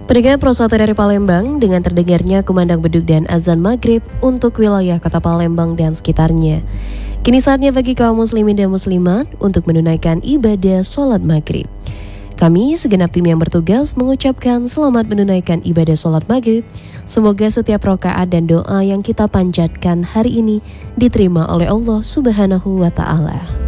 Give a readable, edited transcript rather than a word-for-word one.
Pendengar Pro 1 dari Palembang, dengan terdengarnya kumandang beduk dan azan maghrib untuk wilayah kota Palembang dan sekitarnya. Kini saatnya bagi kaum muslimin dan muslimat untuk menunaikan ibadah sholat maghrib. Kami segenap tim yang bertugas mengucapkan selamat menunaikan ibadah sholat maghrib. Semoga setiap rakaat dan doa yang kita panjatkan hari ini diterima oleh Allah Subhanahu wa Ta'ala.